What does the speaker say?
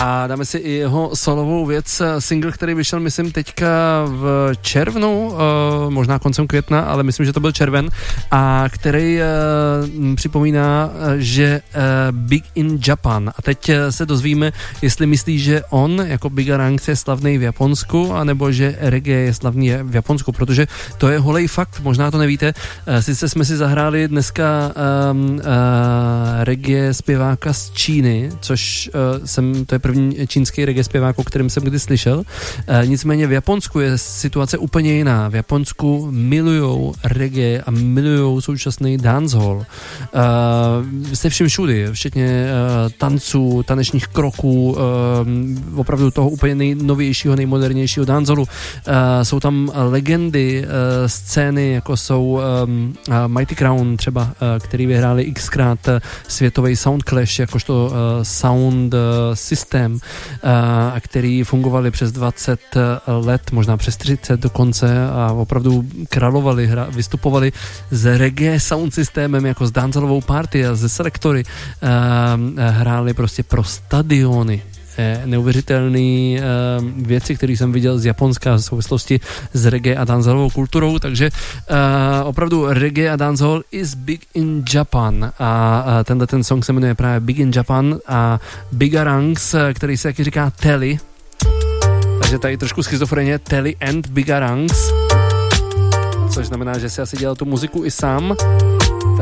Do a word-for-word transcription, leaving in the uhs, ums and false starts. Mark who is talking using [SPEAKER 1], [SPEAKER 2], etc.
[SPEAKER 1] a dáme si i jeho solovou věc, single, který vyšel, myslím, teďka v červnu, uh, možná koncem května, ale myslím, že to byl červen, a který uh, připomíná, že uh, Big in Japan. A teď se dozvíme, jestli myslí, že on jako Bigarang je slavný v Japonsku, anebo že reggae je slavný v Japonsku, protože to je holej fakt, možná to nevíte. Uh, sice jsme si zahráli dneska um, uh, reggae zpěváka z Číny, což uh, jsem, to je první čínský reggae zpěvák, o kterém jsem kdy slyšel. Uh, nicméně v Japonsku je situace úplně jiná. V Japonsku milujou reggae a milujou současný dancehall. Uh, se vším všudy, včetně uh, tanců, tanečních kroků, uh, opravdu toho úplně nejnovějšího, nejmodernějšího dancehallu. Uh, jsou tam legendy uh, scény, jako jsou um, uh, Mighty Crown třeba, uh, který vyhráli xkrát uh, světový Sound Clash, jakožto uh, sound uh, systém, uh, a který fungovali přes dvacet let, možná přes třicet dokonce, a opravdu královali, hra, vystupovali s reggae sound systémem, jako s dancehallovou party a ze selektory, uh, hráli prostě pro stadiony. Neuvěřitelné uh, věci, které jsem viděl z Japonska v souvislosti s reggae a dancehallovou kulturou, takže uh, opravdu reggae a dancehall is big in Japan, a uh, tenhle ten song se jmenuje právě Big in Japan a Bigarangs, který se taky říká Telly, takže tady trošku schizofrenie, Telly and Bigarangs, což znamená, že si asi dělal tu muziku i sám.